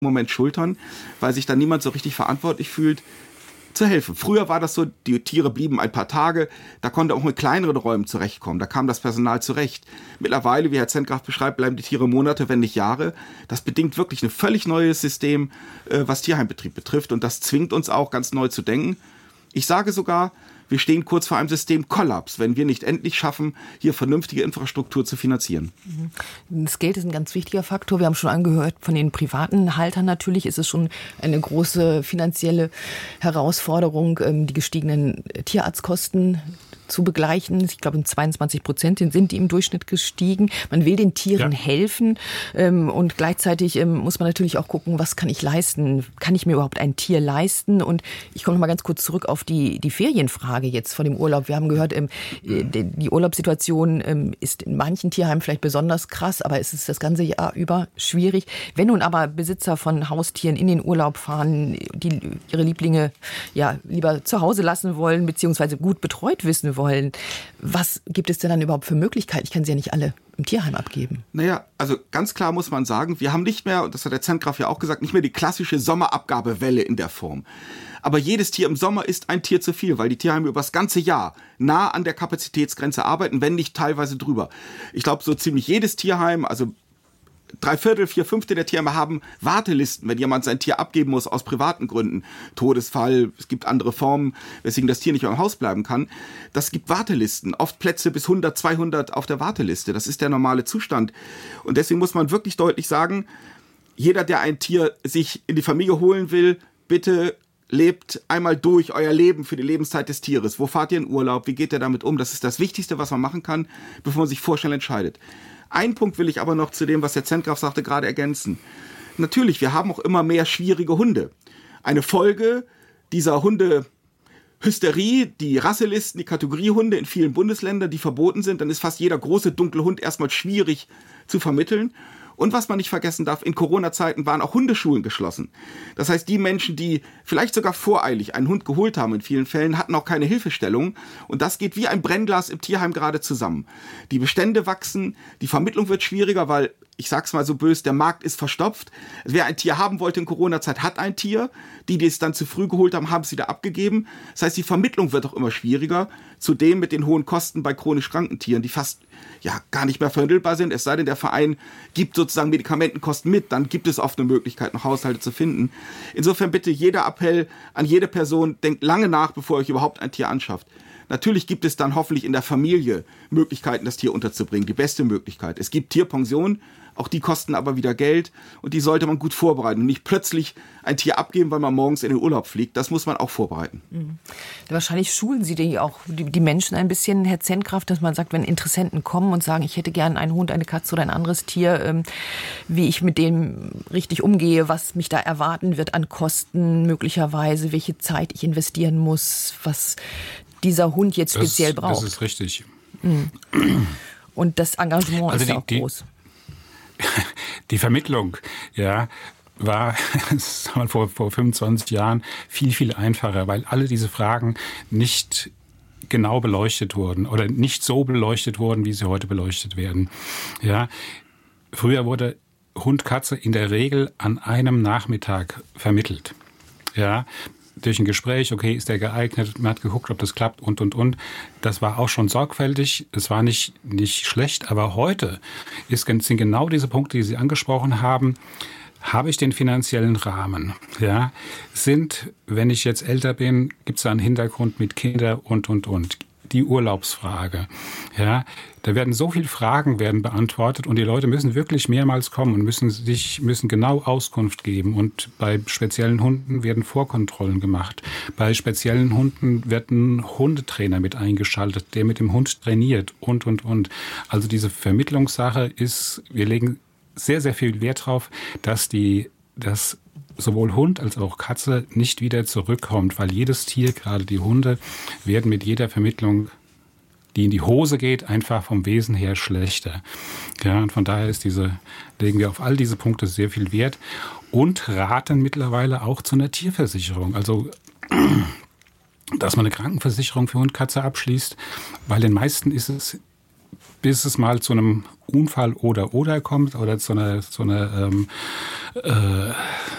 Moment schultern, weil sich dann niemand so richtig verantwortlich fühlt, zu helfen. Früher war das so, die Tiere blieben ein paar Tage, da konnte auch mit kleineren Räumen zurechtkommen, da kam das Personal zurecht. Mittlerweile, wie Herr Zentgraf beschreibt, bleiben die Tiere Monate, wenn nicht Jahre. Das bedingt wirklich ein völlig neues System, was Tierheimbetrieb betrifft, und das zwingt uns auch ganz neu zu denken. Ich sage sogar, wir stehen kurz vor einem Systemkollaps, wenn wir nicht endlich schaffen, hier vernünftige Infrastruktur zu finanzieren. Das Geld ist ein ganz wichtiger Faktor. Wir haben schon angehört, von den privaten Haltern natürlich ist es schon eine große finanzielle Herausforderung, die gestiegenen Tierarztkosten zu begleichen. Ich glaube, um 22% sind die im Durchschnitt gestiegen. Man will den Tieren helfen, und gleichzeitig muss man natürlich auch gucken, was kann ich leisten? Kann ich mir überhaupt ein Tier leisten? Und ich komme noch mal ganz kurz zurück auf die Ferienfrage jetzt vor dem Urlaub. Wir haben gehört, die Urlaubssituation ist in manchen Tierheimen vielleicht besonders krass, aber es ist das ganze Jahr über schwierig. Wenn nun aber Besitzer von Haustieren in den Urlaub fahren, die ihre Lieblinge ja lieber zu Hause lassen wollen, beziehungsweise gut betreut wissen wollen, was gibt es denn dann überhaupt für Möglichkeiten? Ich kann sie ja nicht alle im Tierheim abgeben. Naja, also ganz klar muss man sagen, wir haben nicht mehr, und das hat der Zentgraf ja auch gesagt, nicht mehr die klassische Sommerabgabewelle in der Form. Aber jedes Tier im Sommer ist ein Tier zu viel, weil die Tierheime über das ganze Jahr nah an der Kapazitätsgrenze arbeiten, wenn nicht teilweise drüber. Ich glaube, so ziemlich jedes Tierheim, also 3/4, 4/5 der Tierheime haben Wartelisten, wenn jemand sein Tier abgeben muss aus privaten Gründen. Todesfall, es gibt andere Formen, weswegen das Tier nicht mehr im Haus bleiben kann. Das gibt Wartelisten, oft Plätze bis 100, 200 auf der Warteliste. Das ist der normale Zustand. Und deswegen muss man wirklich deutlich sagen, jeder, der ein Tier sich in die Familie holen will, bitte lebt einmal durch euer Leben für die Lebenszeit des Tieres. Wo fahrt ihr in Urlaub? Wie geht ihr damit um? Das ist das Wichtigste, was man machen kann, bevor man sich vorschnell entscheidet. Ein Punkt will ich aber noch zu dem, was der Zentgraf sagte, gerade ergänzen. Natürlich, wir haben auch immer mehr schwierige Hunde. Eine Folge dieser Hundehysterie, die Rasselisten, die Kategoriehunde in vielen Bundesländern, die verboten sind, dann ist fast jeder große dunkle Hund erstmal schwierig zu vermitteln. Und was man nicht vergessen darf, in Corona-Zeiten waren auch Hundeschulen geschlossen. Das heißt, die Menschen, die vielleicht sogar voreilig einen Hund geholt haben in vielen Fällen, hatten auch keine Hilfestellung. Und das geht wie ein Brennglas im Tierheim gerade zusammen. Die Bestände wachsen, die Vermittlung wird schwieriger, weil, ich sag's mal so böse, der Markt ist verstopft. Wer ein Tier haben wollte in Corona-Zeit, hat ein Tier. Die es dann zu früh geholt haben, haben es wieder abgegeben. Das heißt, die Vermittlung wird auch immer schwieriger. Zudem mit den hohen Kosten bei chronisch kranken Tieren, die fast gar nicht mehr verhandelbar sind. Es sei denn, der Verein gibt sozusagen Medikamentenkosten mit. Dann gibt es oft eine Möglichkeit, noch Haushalte zu finden. Insofern bitte jeder Appell an jede Person, denkt lange nach, bevor ihr euch überhaupt ein Tier anschafft. Natürlich gibt es dann hoffentlich in der Familie Möglichkeiten, das Tier unterzubringen. Die beste Möglichkeit. Es gibt Tierpensionen, auch die kosten aber wieder Geld und die sollte man gut vorbereiten und nicht plötzlich ein Tier abgeben, weil man morgens in den Urlaub fliegt. Das muss man auch vorbereiten. Mhm. Wahrscheinlich schulen Sie die Menschen ein bisschen, Herr Zentgraf, dass man sagt, wenn Interessenten kommen und sagen, ich hätte gern einen Hund, eine Katze oder ein anderes Tier, wie ich mit dem richtig umgehe, was mich da erwarten wird an Kosten möglicherweise, welche Zeit ich investieren muss, was dieser Hund jetzt speziell braucht. Das ist richtig. Mhm. Und das Engagement ist ja auch groß. Die Vermittlung, war vor 25 Jahren viel, viel einfacher, weil alle diese Fragen nicht genau beleuchtet wurden oder nicht so beleuchtet wurden, wie sie heute beleuchtet werden. Ja, früher wurde Hund, Katze in der Regel an einem Nachmittag vermittelt. Ja, durch ein Gespräch, okay, ist der geeignet, man hat geguckt, ob das klappt und. Das war auch schon sorgfältig, es war nicht schlecht, aber heute sind genau diese Punkte, die Sie angesprochen haben, habe ich den finanziellen Rahmen, wenn ich jetzt älter bin, gibt es da einen Hintergrund mit Kindern und. Die Urlaubsfrage, da werden so viele Fragen beantwortet und die Leute müssen wirklich mehrmals kommen und müssen genau Auskunft geben und bei speziellen Hunden werden Vorkontrollen gemacht. Bei speziellen Hunden wird ein Hundetrainer mit eingeschaltet, der mit dem Hund trainiert und. Also diese Vermittlungssache wir legen sehr, sehr viel Wert drauf, dass sowohl Hund als auch Katze nicht wieder zurückkommt, weil jedes Tier, gerade die Hunde, werden mit jeder Vermittlung, die in die Hose geht, einfach vom Wesen her schlechter. Ja, und von daher legen wir auf all diese Punkte sehr viel Wert und raten mittlerweile auch zu einer Tierversicherung. Also, dass man eine Krankenversicherung für Hund, Katze abschließt, weil den meisten ist es, bis es mal zu einem Unfall oder kommt oder zu einer